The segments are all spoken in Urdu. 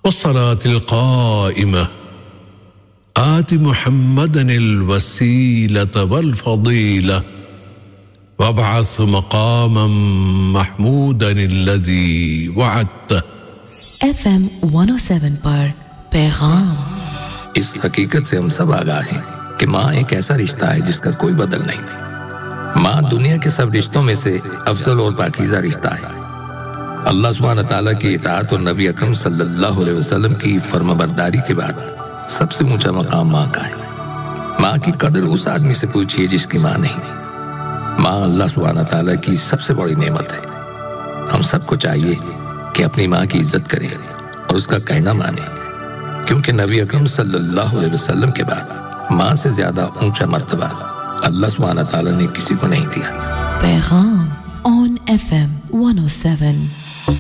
والصلاة القائمة آت محمدا الوسيلة والفضيلة وابعث مقاما محمودا الذي وعدته FM 107 پر پیغام اس حقیقت سے ہم سب آگاہ ہیں کہ ماں ایک ایسا رشتہ ہے جس کا کوئی بدل نہیں ماں دنیا کے سب رشتوں میں سے افضل اور پاکیزہ رشتہ ہے اللہ سبحانہ تعالیٰ کی اطاعت اور نبی اکرم صلی اللہ علیہ وسلم کی فرمانبرداری کے بعد سب سے اونچا مقام ماں کا ہے ماں کی قدر اس آدمی سے پوچھئے جس کی ماں نہیں ماں اللہ سبحانہ تعالیٰ کی سب سے بڑی نعمت ہے ہم سب کو چاہیے کہ اپنی ماں کی عزت کریں اور اس کا کہنا مانیں کیونکہ نبی اکرم صلی اللہ علیہ وسلم کے بعد ماں سے زیادہ اونچا مرتبہ اللہ سبحانہ تعالیٰ نے کسی کو نہیں دیا پیغام on FM 107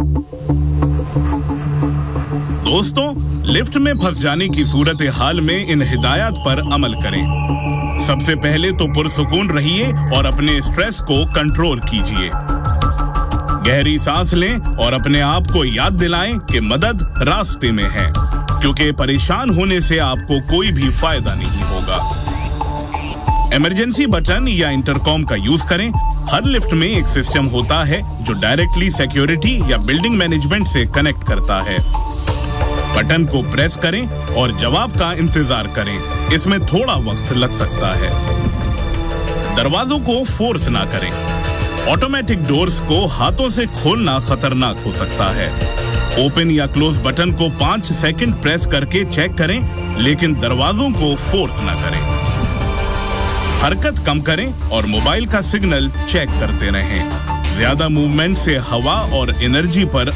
دوستوں لفٹ میں پھنس جانے کی صورتحال میں ان ہدایات پر عمل کریں سب سے پہلے تو پرسکون رہیے اور اپنے سٹریس کو کنٹرول کیجیے گہری سانس لیں اور اپنے آپ کو یاد دلائیں کہ مدد راستے میں ہے کیونکہ پریشان ہونے سے آپ کو کوئی بھی فائدہ نہیں ہوگا ایمرجنسی بٹن یا انٹرکام کا یوز کریں ہر لفٹ میں ایک سسٹم ہوتا ہے جو ڈائریکٹلی سیکیورٹی یا بلڈنگ مینجمنٹ سے کنیکٹ کرتا ہے بٹن کو پریس کریں اور جواب کا انتظار کریں اس میں تھوڑا وقت لگ سکتا ہے دروازوں کو فورس نہ کریں آٹومیٹک ڈورز کو ہاتھوں سے کھولنا خطرناک ہو سکتا ہے اوپن یا کلوز بٹن کو 5 سیکنڈ پریس کر کے چیک کریں لیکن دروازوں کو فورس نہ کریں حرکت کم کریں اور موبائل کا سگنل چیک کرتے رہیں زیادہ موومنٹ سے ہوا اور انرجی پر